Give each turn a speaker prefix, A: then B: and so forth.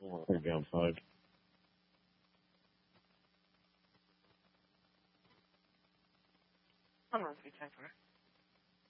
A: Oh, I think down 5.
B: Hold on, 3 10 4.